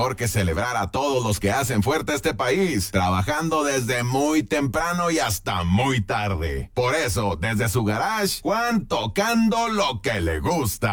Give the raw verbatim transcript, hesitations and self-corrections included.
mejor que celebrar a todos los que hacen fuerte este país, trabajando desde muy temprano y hasta muy tarde. Por eso, desde su garage, Juan tocando lo que le gusta.